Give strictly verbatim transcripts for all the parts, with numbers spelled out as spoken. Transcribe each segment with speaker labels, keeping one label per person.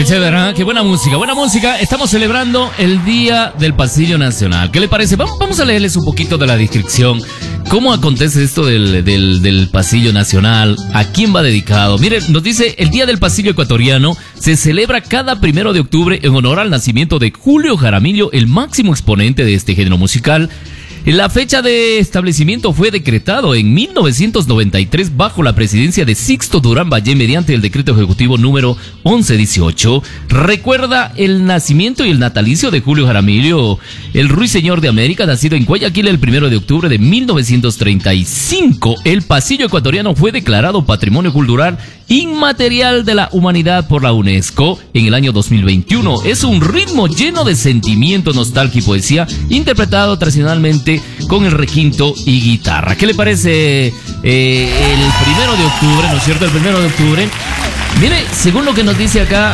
Speaker 1: chévere, ¿eh? Qué buena música, buena música. Estamos celebrando el Día del Pasillo Nacional. ¿Qué le parece? Vamos a leerles un poquito de la descripción. ¿Cómo acontece esto del, del, del Pasillo Nacional? ¿A quién va dedicado? Miren, nos dice, el Día del Pasillo Ecuatoriano se celebra cada primero de octubre en honor al nacimiento de Julio Jaramillo, el máximo exponente de este género musical. La fecha de establecimiento fue decretado en mil novecientos noventa y tres bajo la presidencia de Sixto Durán Ballén mediante el decreto ejecutivo número once dieciocho. Recuerda el nacimiento y el natalicio de Julio Jaramillo, el ruiseñor de América, nacido en Guayaquil el primero de octubre de mil novecientos treinta y cinco. El Pasillo Ecuatoriano fue declarado Patrimonio Cultural Inmaterial de la Humanidad por la UNESCO en el año dos mil veintiuno. Es un ritmo lleno de sentimiento, nostalgia y poesía, interpretado tradicionalmente con el requinto y guitarra. ¿Qué le parece eh, el primero de octubre, no es cierto? El primero de octubre. Mire, según lo que nos dice acá,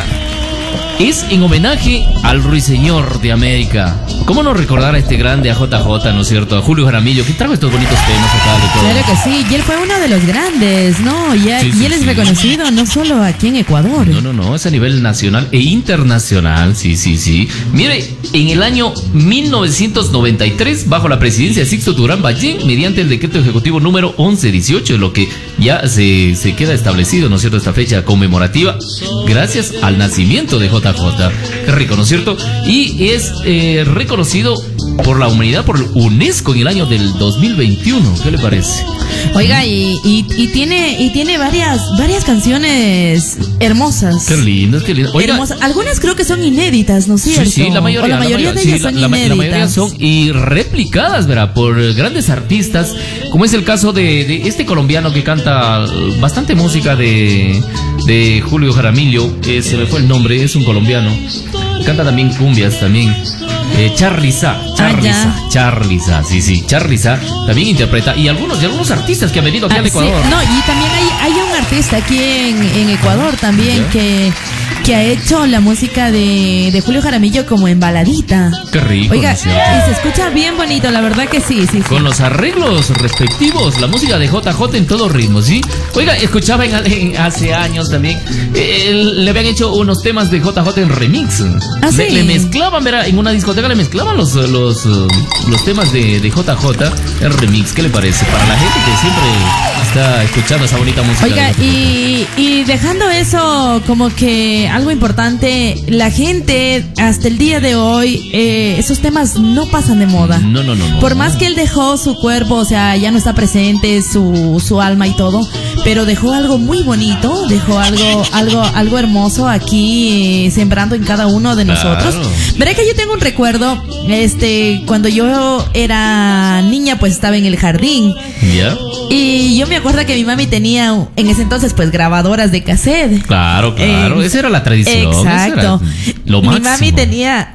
Speaker 1: es en homenaje al ruiseñor de América. ¿Cómo no recordar a este grande, a J J, no es cierto? A Julio Jaramillo, que trajo estos bonitos temas acá de todo.
Speaker 2: Claro que sí, y él fue uno de los grandes, ¿no? Y,
Speaker 1: Sí,
Speaker 2: y
Speaker 1: sí,
Speaker 2: él es
Speaker 1: sí.
Speaker 2: reconocido no solo aquí en Ecuador.
Speaker 1: No, no, no, es a nivel nacional e internacional, sí, sí, sí. Mire, en el año mil novecientos noventa y tres, bajo la presidencia de Sixto Durán Ballén, mediante el decreto ejecutivo número once dieciocho, lo que ya se, se queda establecido, ¿no es cierto?, esta fecha conmemorativa, gracias al nacimiento de J J. Qué rico, ¿no es cierto? Y es eh, reconocido por la humanidad, por UNESCO en el año del dos mil veintiuno. ¿Qué le parece?
Speaker 2: Oiga, y, y, y tiene y tiene varias varias canciones hermosas.
Speaker 1: Qué lindo, qué lindo. Oiga,
Speaker 2: Hermosas. Algunas creo que son inéditas, ¿no es cierto?
Speaker 1: Sí, sí, la mayoría,
Speaker 2: o la mayoría
Speaker 1: la
Speaker 2: de
Speaker 1: mayoría,
Speaker 2: ellas
Speaker 1: sí,
Speaker 2: son
Speaker 1: la, la,
Speaker 2: inéditas.
Speaker 1: la mayoría son y replicadas, ¿verdad? Por grandes artistas, como es el caso de, de este colombiano que canta bastante música de, de Julio Jaramillo, eh, se me fue el nombre, es un colombiano, canta también cumbias también. Eh, Charly Sa, Charly Sa,
Speaker 2: Ah,
Speaker 1: Charly Sa, sí, sí, Charly Sa también interpreta, y algunos, y algunos artistas que han venido aquí
Speaker 2: Ah,
Speaker 1: al Ecuador.
Speaker 2: sí. No, y también hay, hay un artista aquí en, en Ecuador también
Speaker 1: ¿Ya?
Speaker 2: que, que ha hecho la música de, de Julio Jaramillo como en baladita.
Speaker 1: Qué rico,
Speaker 2: Oiga,
Speaker 1: ¿no es cierto?
Speaker 2: y se escucha bien bonito, la verdad que sí, sí, sí.
Speaker 1: Con los arreglos respectivos, la música de J J en todo ritmo, ¿sí? Oiga, escuchaba en, en- hace años también, eh, el- le habían hecho unos temas de J J en remix.
Speaker 2: ¿Ah,
Speaker 1: le,
Speaker 2: sí?
Speaker 1: le mezclaban, verá, en una discoteca le mezclaban los, los, eh, los temas de, de J J en remix. ¿Qué le parece? Para la gente que siempre está escuchando esa bonita música.
Speaker 2: Oiga,
Speaker 1: de J J.
Speaker 2: y, y dejando eso como que algo importante, la gente hasta el día de hoy, eh, esos temas no pasan de moda.
Speaker 1: No, no, no, no.
Speaker 2: Por más que él dejó su cuerpo, o sea, ya no está presente su, su alma y todo, pero dejó algo muy bonito, dejó algo, algo, algo hermoso aquí, eh, sembrando en cada uno de nosotros.
Speaker 1: Claro.
Speaker 2: Verá que yo tengo un recuerdo, este, cuando yo era niña, pues estaba en el jardín.
Speaker 1: ¿Ya?
Speaker 2: Y yo me acuerdo que mi mami tenía en ese entonces pues grabadoras de cassette.
Speaker 1: Claro, claro.
Speaker 2: Eh,
Speaker 1: esa era la tradición. esa era
Speaker 2: Exacto.
Speaker 1: lo
Speaker 2: Mi
Speaker 1: máximo.
Speaker 2: mami tenía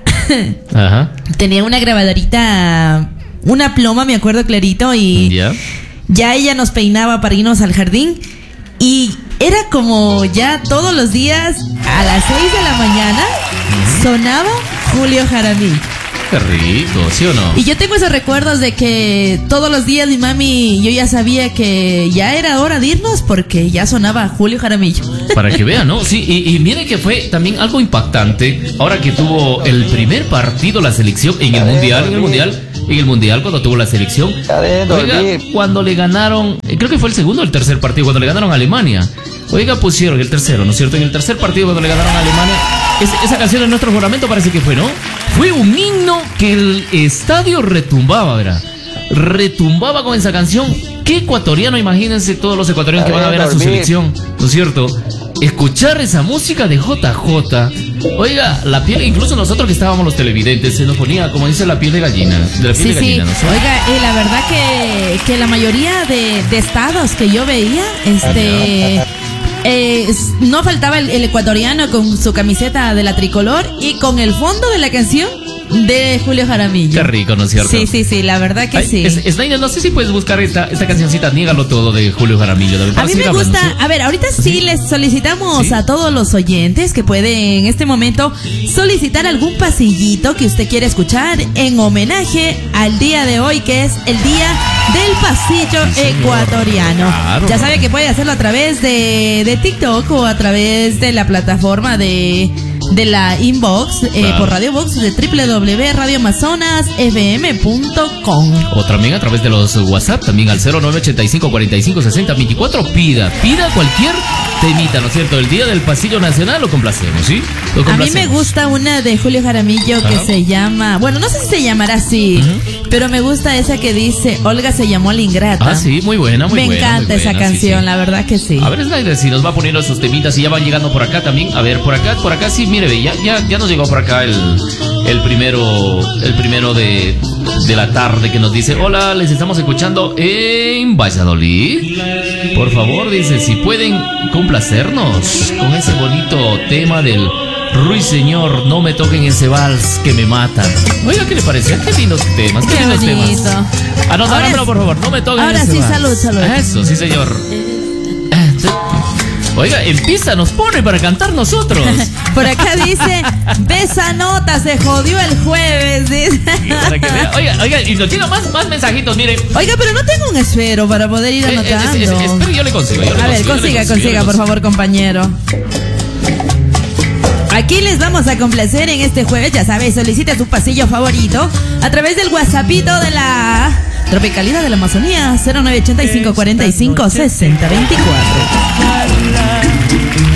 Speaker 1: Ajá.
Speaker 2: tenía una grabadorita, una pluma, me acuerdo clarito, y
Speaker 1: ¿Ya?
Speaker 2: ya ella nos peinaba para irnos al jardín y era como ya todos los días a las seis de la mañana sonaba Julio Jaramillo.
Speaker 1: Qué rico, ¿sí o no?
Speaker 2: Y yo tengo esos recuerdos de que todos los días mi mami, yo ya sabía que ya era hora de irnos porque ya sonaba Julio Jaramillo.
Speaker 1: Para que vean, ¿no? Sí, y, y mire que fue también algo impactante ahora que tuvo el primer partido la selección en el mundial, en el mundial, en el mundial cuando tuvo la selección. Oiga, cuando le ganaron, eh, creo que fue el segundo o el tercer partido, cuando le ganaron a Alemania. Oiga, pusieron el tercero, ¿no es cierto? En el tercer partido cuando le ganaron a Alemania, es- esa canción de Nuestro Juramento parece que fue, ¿no? Fue un himno que el estadio retumbaba, ¿verdad? Retumbaba con esa canción. ¿Qué ecuatoriano, imagínense todos los ecuatorianos que van a ver a su selección, ¿no es cierto? Escuchar esa música de J J. Oiga, la piel, incluso nosotros que estábamos los televidentes, se nos ponía, como dice, la piel de gallina. De la piel
Speaker 2: Sí,
Speaker 1: de
Speaker 2: sí.
Speaker 1: gallina, ¿no es cierto?
Speaker 2: Oiga, y la verdad que, que la mayoría de, de estados que yo veía, este... eh, s- no faltaba el, el ecuatoriano con su camiseta de la tricolor y con el fondo de la canción de Julio Jaramillo.
Speaker 1: Qué rico, ¿no es cierto?
Speaker 2: Sí, sí, sí, la verdad que
Speaker 1: Ay,
Speaker 2: sí.
Speaker 1: es- Snyder, no sé si puedes buscar esta, esta cancioncita, Niégalo Todo, de Julio Jaramillo. de-
Speaker 2: A
Speaker 1: para
Speaker 2: mí
Speaker 1: seguir
Speaker 2: me
Speaker 1: hablando,
Speaker 2: gusta,
Speaker 1: ¿sí?
Speaker 2: a ver, ahorita sí,
Speaker 1: ¿Sí?
Speaker 2: les solicitamos
Speaker 1: ¿Sí?
Speaker 2: a todos los oyentes que pueden en este momento solicitar algún pasillito que usted quiera escuchar en homenaje al día de hoy, que es el día del pasillo
Speaker 1: Sí, señor.
Speaker 2: ecuatoriano.
Speaker 1: Claro.
Speaker 2: Ya sabe que puede hacerlo a través de, de TikTok o a través de la plataforma de de la inbox, eh,
Speaker 1: Claro.
Speaker 2: por Radio Box de doble u doble u doble u punto radio amazonas f m punto com.
Speaker 1: O también a través de los WhatsApp, también al cero nueve ochenta y cinco cuarenta y cinco sesenta veinticuatro. Pida, pida cualquier temita, ¿no es cierto? El día del Pasillo Nacional lo complacemos, ¿sí? Lo
Speaker 2: A mí
Speaker 1: complacemos.
Speaker 2: me gusta una de Julio Jaramillo que
Speaker 1: Ajá.
Speaker 2: se llama, bueno, no sé si se llamará así,
Speaker 1: Ujú.
Speaker 2: pero me gusta esa que dice, Olga se llamó la ingrata.
Speaker 1: Ah, sí, muy buena, muy
Speaker 2: me
Speaker 1: buena.
Speaker 2: encanta
Speaker 1: muy
Speaker 2: esa
Speaker 1: buena, sí,
Speaker 2: canción,
Speaker 1: sí.
Speaker 2: la verdad que sí.
Speaker 1: A ver, Snyder, si nos va poniendo esos temitas y ya van llegando por acá también. A ver, por acá, por acá sí, mire, ve, ya, ya, ya nos llegó por acá el, el primero, el primero de, de la tarde que nos dice, hola, les estamos escuchando en Valladolid. Por favor, dice, si pueden complacernos con ese bonito tema del Ruiseñor, no me toquen ese vals que me matan. Oiga, ¿qué le parece? Qué lindos temas, qué,
Speaker 2: Qué
Speaker 1: lindos
Speaker 2: bonito.
Speaker 1: temas. Anótamelo,
Speaker 2: Ahora-
Speaker 1: por favor, no me toquen
Speaker 2: ahora
Speaker 1: ese
Speaker 2: sí,
Speaker 1: vals.
Speaker 2: salud, salud.
Speaker 1: Eso, sí, señor. Oiga, empieza, nos pone para cantar nosotros.
Speaker 2: Por acá dice, besa nota, se jodió el jueves. Dice.
Speaker 1: Para que vea. Oiga, oiga, y nos llega más, más mensajitos, mire.
Speaker 2: Oiga, pero no tengo un esfero para poder ir
Speaker 1: Eh, eh,
Speaker 2: anotando.
Speaker 1: es- es- espere, yo le consigo. Yo le
Speaker 2: A ver,
Speaker 1: consigo, yo le
Speaker 2: consiga,
Speaker 1: consigo, yo
Speaker 2: consiga,
Speaker 1: le
Speaker 2: por
Speaker 1: consigo.
Speaker 2: favor, compañero. Aquí les vamos a complacer en este jueves, ya sabes, solicita tu pasillo favorito a través del WhatsAppito de la Tropicalidad de la Amazonía, cero nueve ochenta y cinco cuarenta y cinco sesenta veinticuatro.